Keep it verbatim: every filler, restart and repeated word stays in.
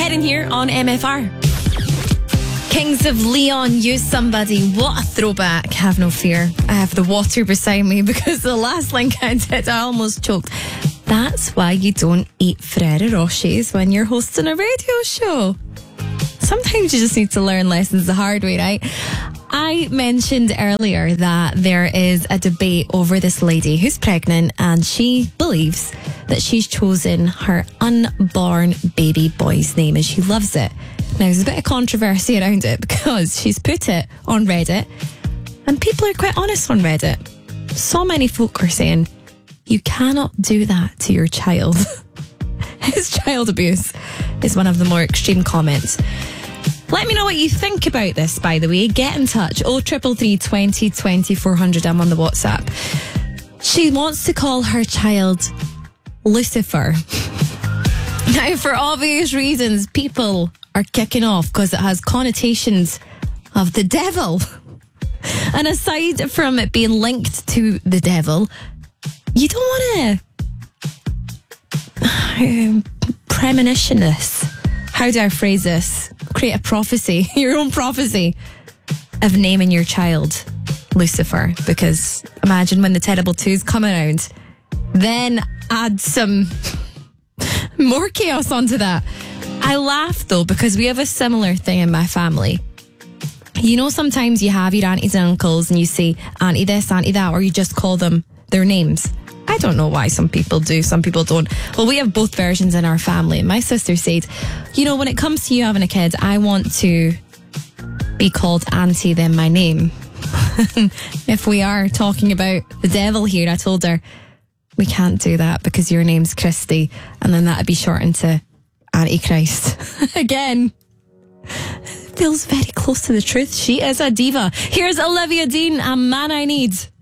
Heading here on M F R. Kings of Leon, Use Somebody. What a throwback. Have no fear. I have the water beside me because the last link I did, I almost choked. That's why you don't eat Ferrero Rochers when you're hosting a radio show. Sometimes you just need to learn lessons the hard way, right? I mentioned earlier that there is a debate over this lady who's pregnant and she believes that she's chosen her unborn baby boy's name and she loves it. Now, there's a bit of controversy around it because she's put it on Reddit and people are quite honest on Reddit. So many folk are saying, you cannot do that to your child. It's child abuse is one of the more extreme comments. Let me know what you think about this, by the way. Get in touch. oh triple three, twenty, twenty-four hundred. I'm on the WhatsApp. She wants to call her child Lucifer. Now, for obvious reasons, people are kicking off because it has connotations of the devil. And aside from it being linked to the devil, you don't want to um, premonition this. How do I phrase this? Create a prophecy, your own prophecy of naming your child Lucifer. Because imagine when the Terrible Twos come around, then add some more chaos onto that. I laugh though because we have a similar thing in my family. You know, sometimes you have your aunties and uncles and you say auntie this, auntie that, or you just call them their names. I don't know why some people do, some people don't. Well, we have both versions in our family. My sister said, you know, when it comes to you having a kid, I want to be called auntie than my name. If we are talking about the devil here, I told her, we can't do that because your name's Christy, and then that'd be shortened to Antichrist. Again, feels very close to the truth. She is a diva. Here's Olivia Dean, A Man I Need.